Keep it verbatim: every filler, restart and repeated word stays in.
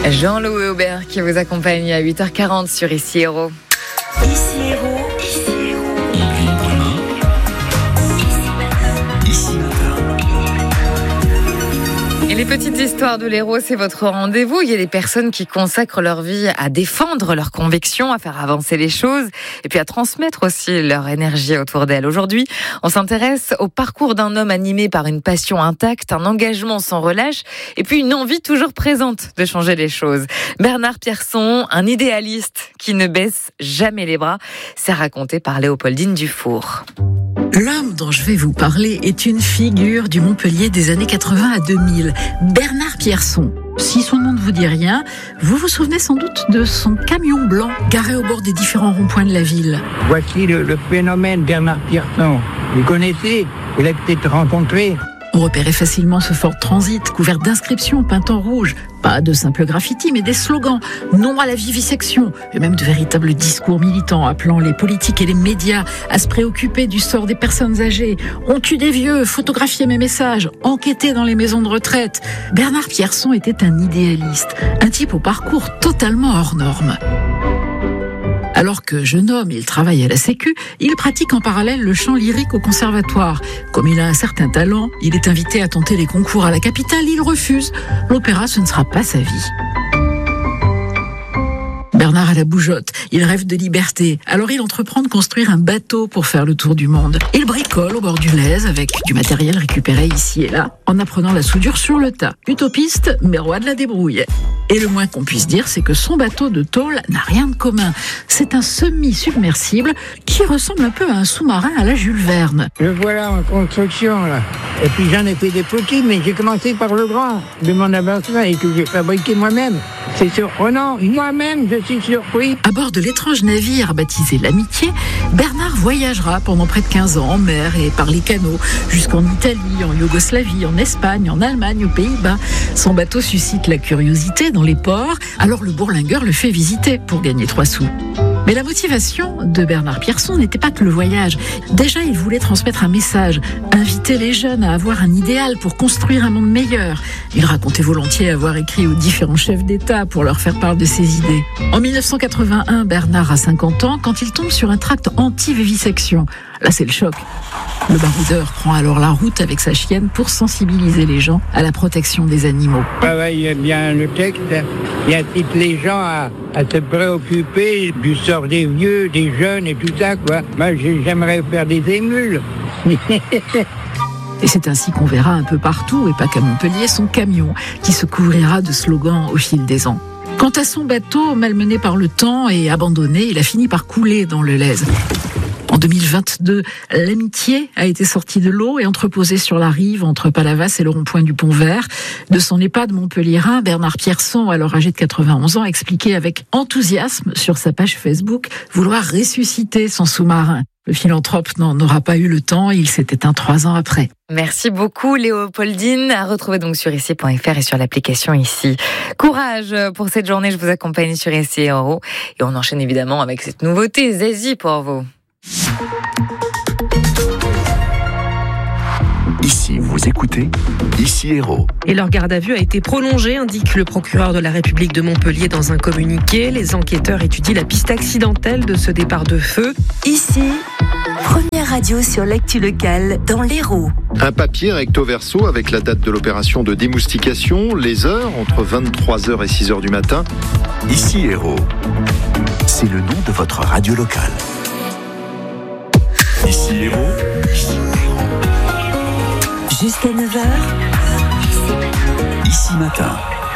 Jean-Louis Aubert qui vous accompagne à huit heures quarante sur Ici Héros. Ici Héros. Ici Héros. Libre main. Ici matin. Et les petites histoires de l'héros, c'est votre rendez-vous. Il y a des personnes qui consacrent leur vie à défendre leurs convictions, à faire avancer les choses et puis à transmettre aussi leur énergie autour d'elles. Aujourd'hui, on s'intéresse au parcours d'un homme animé par une passion intacte, un engagement sans relâche et puis une envie toujours présente de changer les choses. Bernard Pierson, un idéaliste qui ne baisse jamais les bras, c'est raconté par Léopoldine Dufour. L'homme dont je vais vous parler est une figure du Montpellier des années quatre-vingts à deux mille. Bernard Pierson. Si son nom ne vous dit rien, vous vous souvenez sans doute de son camion blanc garé au bord des différents ronds-points de la ville. Voici le, le phénomène Bernard Pierson. Vous connaissez ? Vous l'avez peut-être rencontré ? On repérait facilement ce Ford Transit couvert d'inscriptions peintes en rouge. Pas de simples graffitis, mais des slogans. Non à la vivisection. Et même de véritables discours militants appelant les politiques et les médias à se préoccuper du sort des personnes âgées. On tue des vieux, photographier mes messages, enquêter dans les maisons de retraite. Bernard Pierson était un idéaliste. Un type au parcours totalement hors norme. Alors que jeune homme, il travaille à la Sécu, il pratique en parallèle le chant lyrique au conservatoire. Comme il a un certain talent, il est invité à tenter les concours à la capitale, il refuse. L'opéra, ce ne sera pas sa vie. Bernard a la bougeotte, il rêve de liberté. Alors il entreprend de construire un bateau pour faire le tour du monde. Il bricole au bord du Lez avec du matériel récupéré ici et là, en apprenant la soudure sur le tas. Utopiste, mais roi de la débrouille. Et le moins qu'on puisse dire, c'est que son bateau de tôle n'a rien de commun. C'est un semi-submersible qui ressemble un peu à un sous-marin à la Jules Verne. Le voilà en construction, là. Et puis j'en ai fait des petits, mais j'ai commencé par le grand, de mon avancement, et que j'ai fabriqué moi-même. C'est surprenant. Moi-même, je suis surpris. À bord de l'étrange navire baptisé l'Amitié, Bernard voyagera pendant près de quinze ans en mer et par les canaux, jusqu'en Italie, en Yougoslavie, en Espagne, en Allemagne, aux Pays-Bas. Son bateau suscite la curiosité dans les ports, alors le bourlingueur le fait visiter pour gagner trois sous. Mais la motivation de Bernard Pierson n'était pas que le voyage. Déjà, il voulait transmettre un message, inviter les jeunes à avoir un idéal pour construire un monde meilleur. Il racontait volontiers avoir écrit aux différents chefs d'État pour leur faire part de ses idées. En dix-neuf cent quatre-vingt-un, Bernard a cinquante ans quand il tombe sur un tract anti-vivisection. Là, c'est le choc. Le baroudeur prend alors la route avec sa chienne pour sensibiliser les gens à la protection des animaux. Travaille bien le texte, il incite les gens à, à se préoccuper du sort des vieux, des jeunes et tout ça, quoi. Moi, j'aimerais faire des émules. Et c'est ainsi qu'on verra un peu partout, et pas qu'à Montpellier, son camion qui se couvrira de slogans au fil des ans. Quant à son bateau, malmené par le temps et abandonné, il a fini par couler dans le Lez. En deux mille vingt-deux, l'Amitié a été sortie de l'eau et entreposée sur la rive entre Palavas et le rond-point du Pont-Vert. De son EHPAD montpelliérain, Bernard Pierson, alors âgé de quatre-vingt-onze ans, expliquait avec enthousiasme sur sa page Facebook vouloir ressusciter son sous-marin. Le philanthrope n'en aura pas eu le temps, il s'est éteint trois ans après. Merci beaucoup Léopoldine, à retrouver donc sur ici point f r et sur l'application Ici. Courage pour cette journée, je vous accompagne sur Ici Héros et on enchaîne évidemment avec cette nouveauté, Zazie pour vous. Ici, vous écoutez Ici Héros. Et leur garde à vue a été prolongée, indique le procureur de la République de Montpellier dans un communiqué. Les enquêteurs étudient la piste accidentelle de ce départ de feu. Ici, première radio sur l'actu locale dans l'Hérault. Un papier recto verso avec la date de l'opération de démoustication, les heures entre vingt-trois heures et six heures du matin. Ici Héros, c'est le nom de votre radio locale. Ici Héros. Jusqu'à neuf heures. Ici matin.